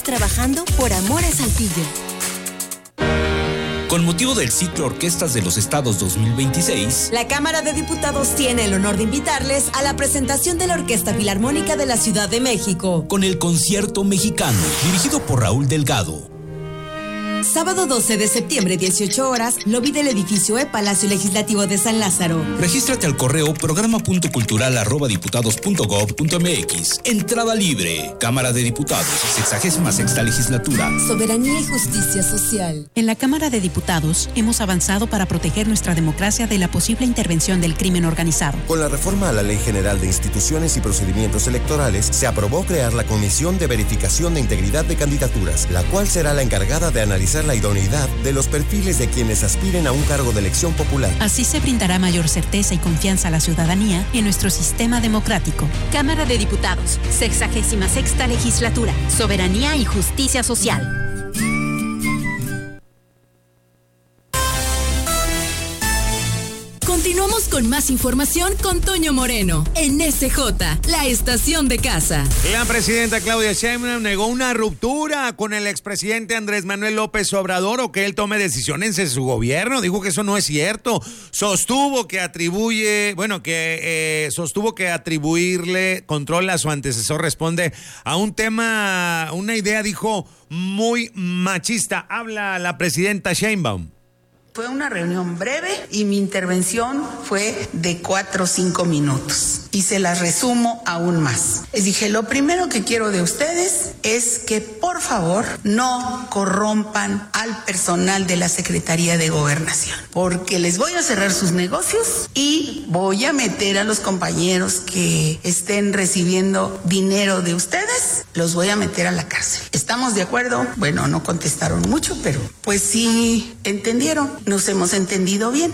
trabajando por amor a Saltillo. Con motivo del ciclo Orquestas de los Estados 2026, la Cámara de Diputados tiene el honor de invitarles a la presentación de la Orquesta Filarmónica de la Ciudad de México, con el Concierto Mexicano, dirigido por Raúl Delgado. Sábado 12 de septiembre, 18 horas, lobby del edificio Palacio Legislativo de San Lázaro. Regístrate al correo programa.cultural@diputados.gov.mx. Entrada libre. Cámara de Diputados, 66ª Legislatura. Soberanía y justicia social. En la Cámara de Diputados hemos avanzado para proteger nuestra democracia de la posible intervención del crimen organizado. Con la reforma a la Ley General de Instituciones y Procedimientos Electorales, se aprobó crear la Comisión de Verificación de Integridad de Candidaturas, la cual será la encargada de analizar la idoneidad de los perfiles de quienes aspiren a un cargo de elección popular. Así se brindará mayor certeza y confianza a la ciudadanía en nuestro sistema democrático. Cámara de Diputados, 66ª Legislatura, Soberanía y Justicia Social. Continuamos con más información con Toño Moreno en SJ, la estación de casa. La presidenta Claudia Sheinbaum negó una ruptura con el expresidente Andrés Manuel López Obrador o que él tome decisiones en su gobierno. Dijo que eso no es cierto. Sostuvo que atribuirle control a su antecesor responde a un tema, una idea, dijo, muy machista. Habla la presidenta Sheinbaum. Fue una reunión breve y mi intervención fue de 4 o 5 minutos. Y se las resumo aún más. Les dije, lo primero que quiero de ustedes es que por favor no corrompan al personal de la Secretaría de Gobernación. Porque les voy a cerrar sus negocios y voy a meter a los compañeros que estén recibiendo dinero de ustedes, los voy a meter a la cárcel. ¿Estamos de acuerdo? Bueno, no contestaron mucho, pero pues sí entendieron. Nos hemos entendido bien.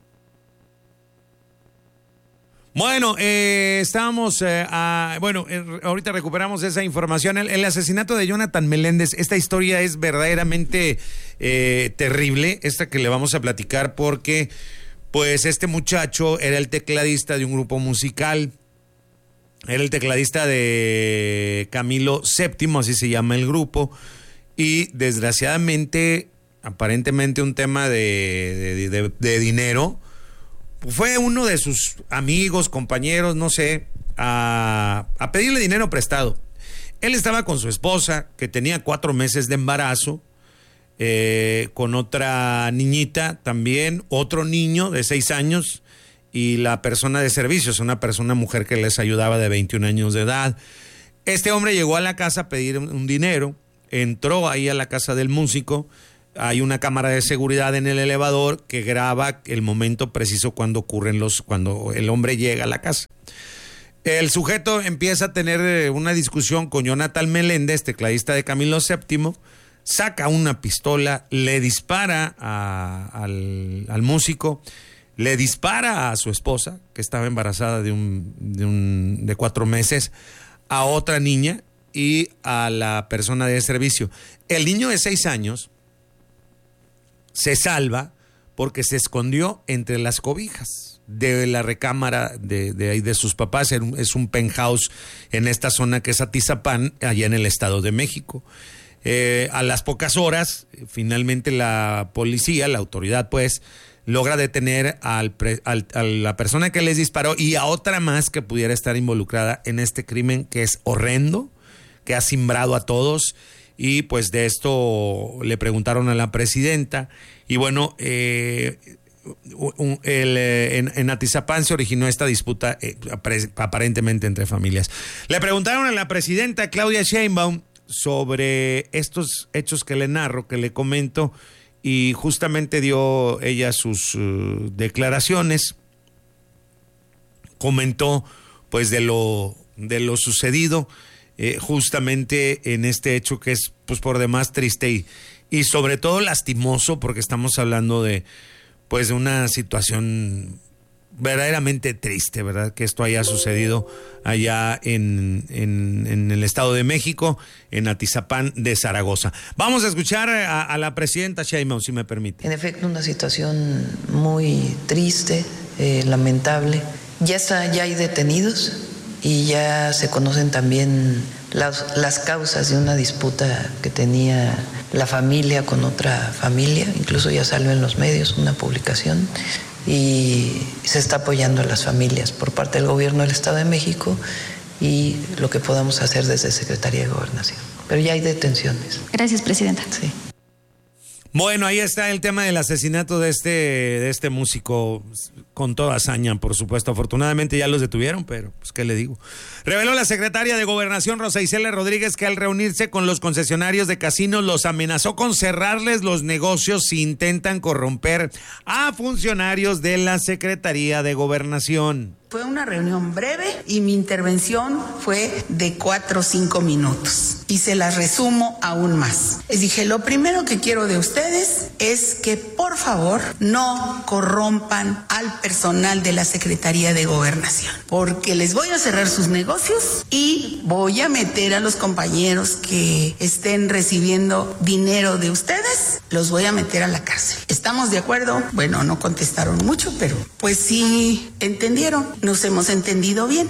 Bueno, estábamos, ahorita recuperamos esa información. El asesinato de Jonathan Meléndez, esta historia es verdaderamente terrible, esta que le vamos a platicar porque, pues, este muchacho era el tecladista de un grupo musical, era el tecladista de Camilo VII, así se llama el grupo, y desgraciadamente, aparentemente un tema de dinero, fue uno de sus amigos, compañeros, no sé, a pedirle dinero prestado. Él estaba con su esposa, que tenía 4 meses de embarazo, con otra niñita también, otro niño de 6 años, y la persona de servicios, una mujer que les ayudaba de 21 años de edad. Este hombre llegó a la casa a pedir un dinero, entró ahí a la casa del músico. Hay una cámara de seguridad en el elevador que graba el momento preciso cuando el hombre llega a la casa. El sujeto empieza a tener una discusión con Jonathan Meléndez, tecladista de Camilo VII, saca una pistola, le dispara al músico, le dispara a su esposa, que estaba embarazada de 4 meses, a otra niña y a la persona de servicio. El niño de 6 años se salva porque se escondió entre las cobijas de la recámara de sus papás. Es un penthouse en esta zona que es Atizapán, allá en el Estado de México. A las pocas horas, finalmente la policía, la autoridad, pues, logra detener a la persona que les disparó y a otra más que pudiera estar involucrada en este crimen que es horrendo, que ha simbrado a todos. Y pues de esto le preguntaron a la presidenta y bueno, en Atizapán se originó esta disputa aparentemente entre familias. Le preguntaron a la presidenta Claudia Sheinbaum sobre estos hechos que le narro, que le comento, y justamente dio ella sus declaraciones, comentó pues de lo sucedido justamente en este hecho que es pues por demás triste y sobre todo lastimoso, porque estamos hablando de pues de una situación verdaderamente triste, ¿verdad? Que esto haya sucedido allá en el Estado de México, en Atizapán de Zaragoza. Vamos a escuchar a la presidenta Sheinbaum, si me permite. En efecto, una situación muy triste, lamentable. Ya hay detenidos y ya se conocen también las causas de una disputa que tenía la familia con otra familia. Incluso ya salió en los medios una publicación y se está apoyando a las familias por parte del gobierno del Estado de México y lo que podamos hacer desde Secretaría de Gobernación. Pero ya hay detenciones. Gracias, presidenta. Sí. Bueno, ahí está el tema del asesinato de este músico, con toda hazaña, por supuesto. Afortunadamente ya los detuvieron, pero pues qué le digo. Reveló la secretaria de Gobernación, Rosa Isela Rodríguez, que al reunirse con los concesionarios de casinos los amenazó con cerrarles los negocios si intentan corromper a funcionarios de la Secretaría de Gobernación. Fue una reunión breve y mi intervención fue de 4 o 5 minutos. Y se las resumo aún más. Les dije, lo primero que quiero de ustedes es que por favor no corrompan al personal de la Secretaría de Gobernación. Porque les voy a cerrar sus negocios y voy a meter a los compañeros que estén recibiendo dinero de ustedes, los voy a meter a la cárcel. ¿Estamos de acuerdo? Bueno, no contestaron mucho, pero pues sí entendieron. Nos hemos entendido bien.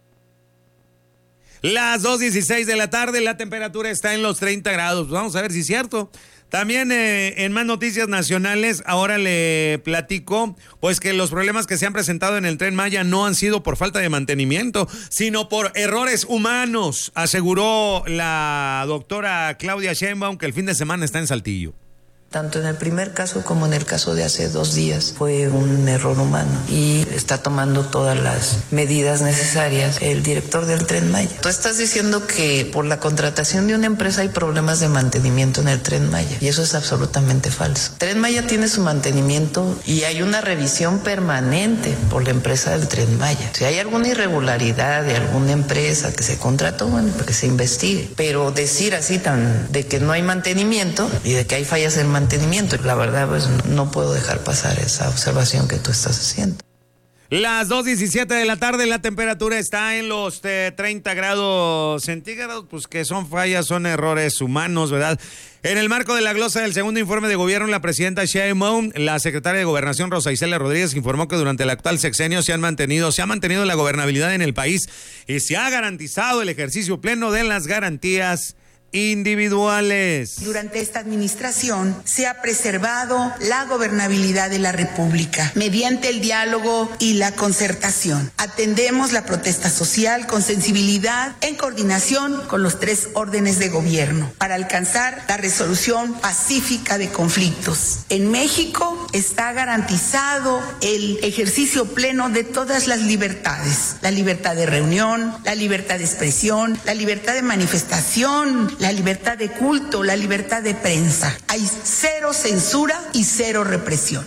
Las 2:16 de la tarde, la temperatura está en los 30 grados. Vamos a ver si es cierto. También en más noticias nacionales, ahora le platico pues que los problemas que se han presentado en el Tren Maya no han sido por falta de mantenimiento, sino por errores humanos, aseguró la doctora Claudia Sheinbaum, que el fin de semana está en Saltillo. Tanto en el primer caso como en el caso de hace 2 días fue un error humano y está tomando todas las medidas necesarias el director del Tren Maya. Tú estás diciendo que por la contratación de una empresa hay problemas de mantenimiento en el Tren Maya y eso es absolutamente falso. Tren Maya tiene su mantenimiento y hay una revisión permanente por la empresa del Tren Maya. Si hay alguna irregularidad de alguna empresa que se contrató, bueno, que se investigue. Pero decir así de que no hay mantenimiento y de que hay fallas en mantenimiento, la verdad pues no puedo dejar pasar esa observación que tú estás haciendo. Las 2:17 de la tarde, la temperatura está en los 30 grados centígrados, pues que son fallas, son errores humanos, ¿verdad? En el marco de la glosa del segundo informe de gobierno, la presidenta Sheinbaum, la secretaria de Gobernación, Rosa Isela Rodríguez, informó que durante el actual sexenio se ha mantenido la gobernabilidad en el país y se ha garantizado el ejercicio pleno de las garantías individuales. Durante esta administración se ha preservado la gobernabilidad de la República mediante el diálogo y la concertación. Atendemos la protesta social con sensibilidad en coordinación con los 3 órdenes de gobierno para alcanzar la resolución pacífica de conflictos. En México está garantizado el ejercicio pleno de todas las libertades: la libertad de reunión, la libertad de expresión, la libertad de manifestación, la libertad de culto, la libertad de prensa. Hay 0 censura y 0 represión.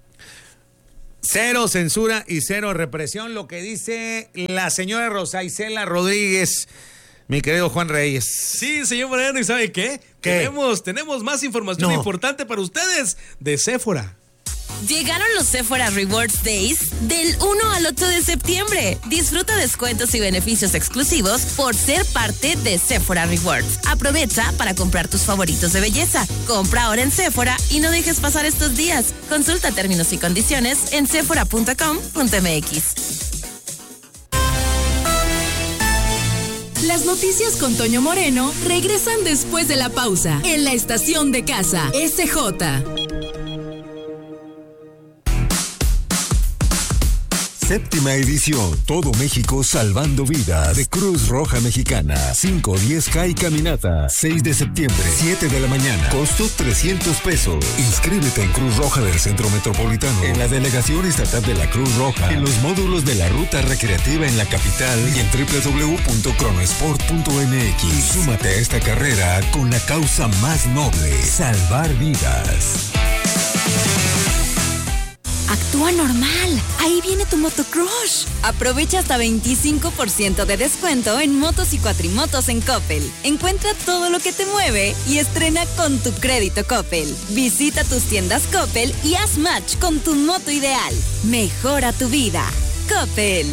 0 censura y 0 represión, lo que dice la señora Rosa Isela Rodríguez, mi querido Juan Reyes. Sí, señor Moreno, ¿y sabe qué? Tenemos más información importante para ustedes de Sephora. Llegaron los Sephora Rewards Days del 1 al 8 de septiembre. Disfruta descuentos y beneficios exclusivos por ser parte de Sephora Rewards. Aprovecha para comprar tus favoritos de belleza. Compra ahora en Sephora y no dejes pasar estos días. Consulta términos y condiciones en sephora.com.mx. Las noticias con Toño Moreno regresan después de la pausa en la estación de casa SJ. Séptima edición, Todo México Salvando Vidas, de Cruz Roja Mexicana. 5, 10K y caminata. 6 de septiembre, 7 de la mañana. Costo 300 pesos. Inscríbete en Cruz Roja del Centro Metropolitano, en la Delegación Estatal de la Cruz Roja, en los módulos de la Ruta Recreativa en la capital y en www.cronosport.mx. Súmate a esta carrera con la causa más noble: salvar vidas. Actúa normal. Ahí viene tu Motocrush. Aprovecha hasta 25% de descuento en motos y cuatrimotos en Coppel. Encuentra todo lo que te mueve y estrena con tu crédito Coppel. Visita tus tiendas Coppel y haz match con tu moto ideal. Mejora tu vida. Coppel.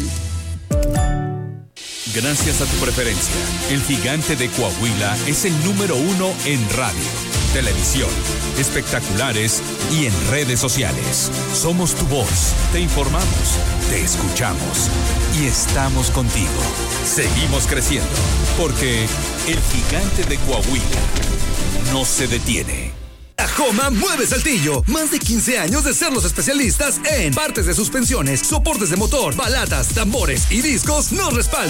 Gracias a tu preferencia, el Gigante de Coahuila es el número 1 en radio. televisión, espectaculares y en redes sociales. Somos tu voz, te informamos, te escuchamos y estamos contigo. Seguimos creciendo, porque el gigante de Coahuila no se detiene. Joma mueve Saltillo. Más de 15 años de ser los especialistas en partes de suspensiones, soportes de motor, balatas, tambores y discos nos respaldan.